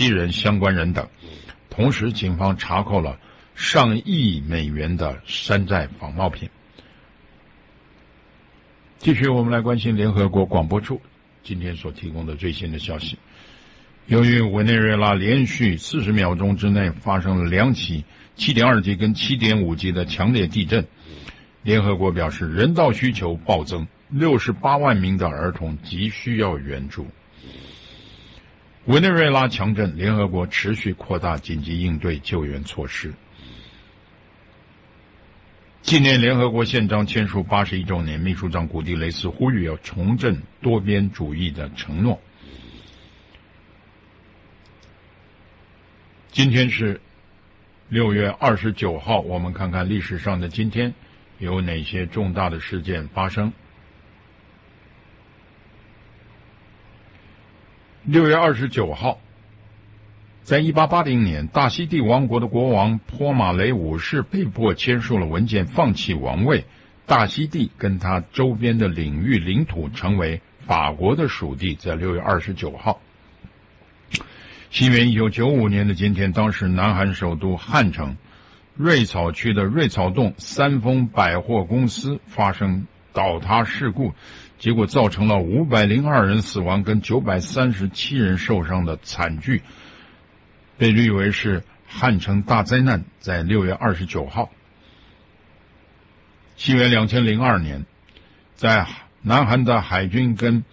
7人相关人等。同时，警方查扣了上亿美元的山寨仿冒品。继续，我们来关心联合国广播处今天所提供的最新的消息。由于委内瑞拉连续40秒钟之内发生了2起7.2级跟7.5级的强烈地震，联合国表示人道需求暴增，68万名的儿童急需要援助。委内瑞拉强震，联合国持续扩大紧急应对救援措施。纪念联合国宪章签署81周年，秘书长古蒂雷斯呼吁要重振多边主义的承诺。今天是6月29号，我们看看历史上的今天有哪些重大的事件发生。6月29号，在1880年，大溪地王国的国王坡马雷五世被迫签署了文件，放弃王位，大溪地跟他周边的领域领土成为法国的属地。在6月29号，西元1995年的今天，当时南韩首都汉城瑞草区的瑞草洞三丰百货公司发生倒塌事故，结果造成了502人死亡跟937人受伤的惨剧，被誉为是汉城大灾难。在6月29号，西元2002年，在南韩的海军跟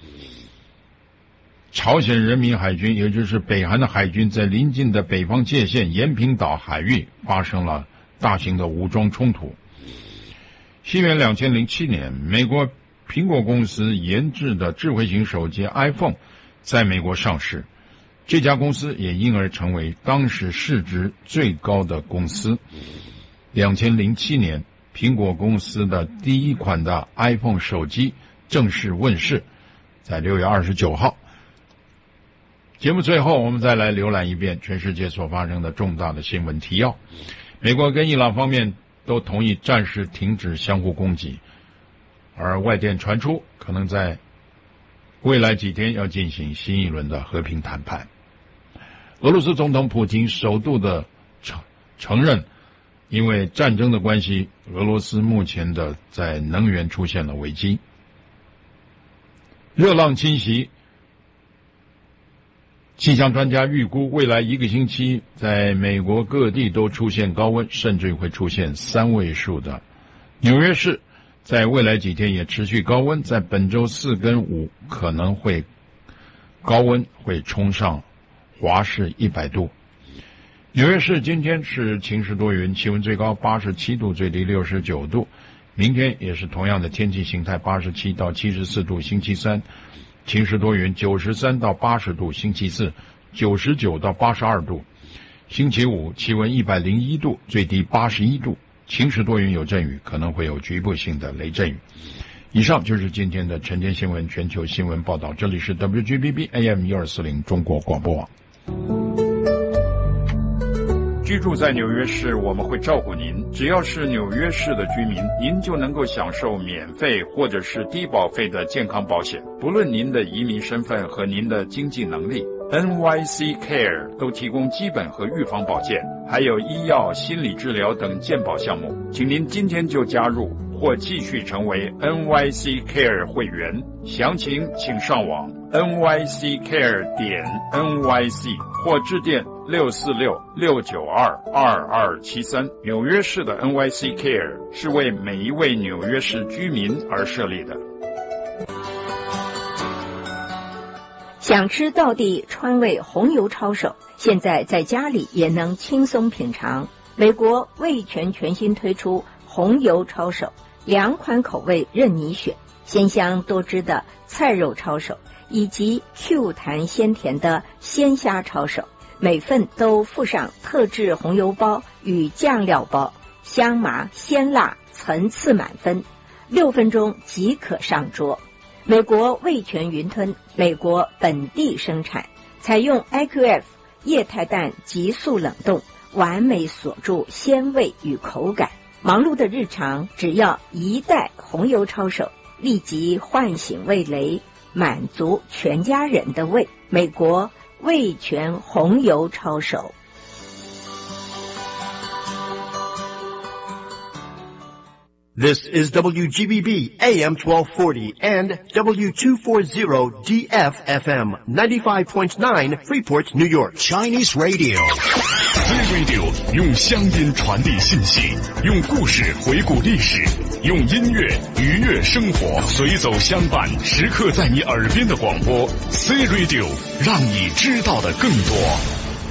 朝鲜人民海军，也就是北韩的海军，在临近的北方界限延坪岛海域发生了大型的武装冲突。西元2007年，美国苹果公司研制的智慧型手机 iPhone 在美国上市，这家公司也因而成为当时市值最高的公司。2007年，苹果公司的第一款的 iPhone 手机正式问世，在6月29号。节目最后，我们再来浏览一遍全世界所发生的重大的新闻提要。美国跟伊朗方面都同意暂时停止相互攻击，而外电传出可能在未来几天要进行新一轮的和平谈判。俄罗斯总统普京首度的承认，因为战争的关系，俄罗斯目前的在能源出现了危机。热浪侵袭，气象专家预估未来1个星期在美国各地都出现高温，甚至会出现3位数的。纽约市在未来几天也持续高温，在本周4跟5可能会高温会冲上华氏100度。纽约市今天是晴时多云，气温最高87度，最低69度。明天也是同样的天气形态，87到74度，星期三晴时多云，93到80度，星期四99到82度，星期五气温101度，最低81度，晴时多云有阵雨，可能会有局部性的雷阵雨。以上就是今天的晨间新闻全球新闻报道，这里是 WGBB AM 1240中国广播网。居住在纽约市，我们会照顾您。只要是纽约市的居民，您就能够享受免费或者是低保费的健康保险，不论您的移民身份和您的经济能力。NYC Care 都提供基本和预防保健，还有医药、心理治疗等健保项目。请您今天就加入或继续成为 NYC Care 会员，详情请上网 nyccare.nyc 或致电646-692-2273。纽约市的 NYC Care 是为每一位纽约市居民而设立的。 想吃道地川味红油抄手，现在在家里也能轻松品尝。美国味全全新推出红油抄手，2款口味任你选，鲜香多汁的菜肉抄手，以及 Q 弹鲜甜的鲜虾抄手，每份都附上特制红油包与酱料包，香麻鲜辣层次满分，6分钟即可上桌。美国味全云吞，美国本地生产，采用 IQF 液态氮急速冷冻，完美锁住鲜味与口感。忙碌的日常，只要1袋红油抄手，立即唤醒味蕾，满足全家人的胃。美国味全红油抄手。 This is WGBB AM 1240 and W240 DFFM 95.9 Freeport, New York. Chinese Radio. C-Radio 用乡音传递信息，用故事回顾历史，用音乐愉悦生活，随走相伴，时刻在你耳边的广播。C-Radio 让你知道的更多。